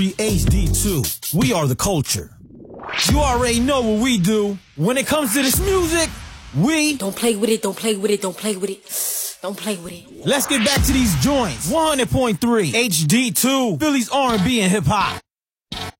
HD2. We are the culture. You already know what we do. When it comes to this music, we don't play with it, don't play with it, don't play with it. Don't play with it. Let's get back to these joints. 100.3 HD2, Philly's R&B and hip hop.